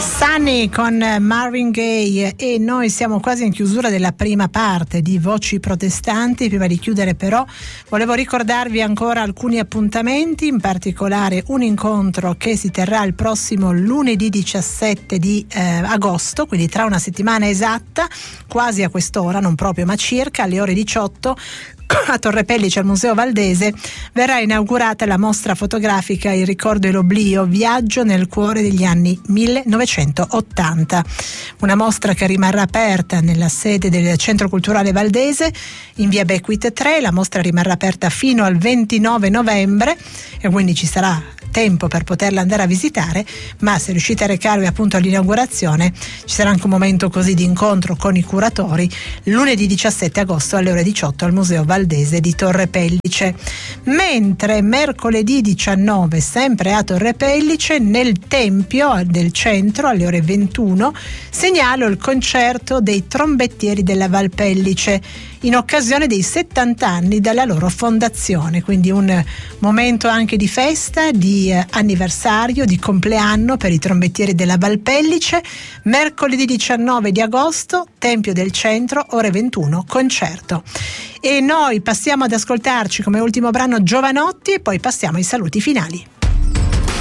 Sunny con Marvin Gaye, e noi siamo quasi in chiusura della prima parte di Voci Protestanti. Prima di chiudere però volevo ricordarvi ancora alcuni appuntamenti, in particolare un incontro che si terrà il prossimo lunedì 17 di agosto, quindi tra una settimana esatta, quasi a quest'ora, non proprio ma circa alle ore 18, a Torre Pellice al Museo Valdese verrà inaugurata la mostra fotografica Il ricordo e l'oblio, viaggio nel cuore degli anni 1980, una mostra che rimarrà aperta nella sede del Centro Culturale Valdese in via Becquith 3. La mostra rimarrà aperta fino al 29 novembre e quindi ci sarà tempo per poterla andare a visitare, ma se riuscite a recarvi appunto all'inaugurazione ci sarà anche un momento così di incontro con i curatori lunedì 17 agosto alle ore 18 al Museo Valdese di Torre Pellice. Mentre mercoledì 19 sempre a Torre Pellice nel Tempio del Centro alle ore 21 segnalo il concerto dei trombettieri della Valpellice in occasione dei 70 anni dalla loro fondazione, quindi un momento anche di festa, di anniversario, di compleanno per i trombettieri della Valpellice. Mercoledì 19 di agosto, Tempio del Centro, ore 21, concerto. E noi passiamo ad ascoltarci come ultimo brano Giovanotti e poi passiamo ai saluti finali.